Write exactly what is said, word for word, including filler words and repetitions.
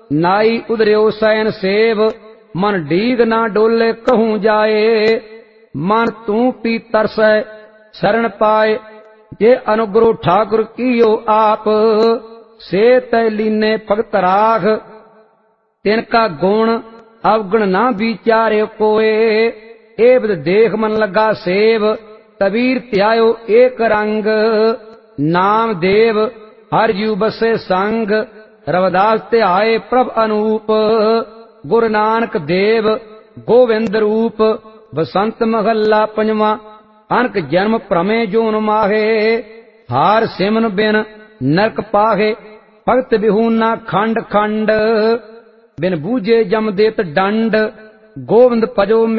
नाई उधर्यो San save, मन डीग ना डोले कहूं जाए। मन तू पी तरसै शरण पाए, जे अनुग्रह ठाकुर कियो आप। से तै लीने भगत राख, तिनका गुण अवगुण ना विचारे कोय। एवद देख मन लगा सेव, कबीर ध्यायो एक रंग। नाम देव हर जू बसे संग, रविदास ध्याए प्रभ अनूप। गुरु नानक देव गोविंद रूप, बसंत महला पंजवा। अनक जन्म भ्रमे जोन माहे, हार सिमन बिन नरक पाहे। भगत बिहूना खंड खंड, बिन बूझे जम देत दंड। गोविंद भजो